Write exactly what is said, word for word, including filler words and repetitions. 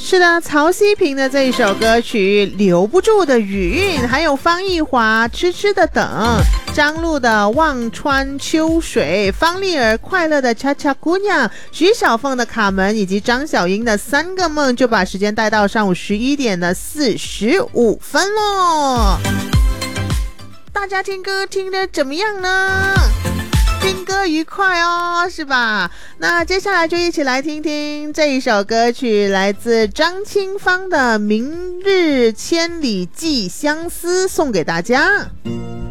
是的，曹希平的这一首歌曲《留不住的云》，还有方逸华《痴痴的等》，张璐的《望穿秋水》，方丽儿《快乐的恰恰姑娘》，徐小凤的《卡门》，以及张小英的《三个梦》，就把时间带到上午十一点的四十五分咯。大家听歌听得怎么样呢？听歌愉快哦，是吧？那接下来就一起来听听这一首歌曲，来自张清芳的《明日千里寄相思》，送给大家。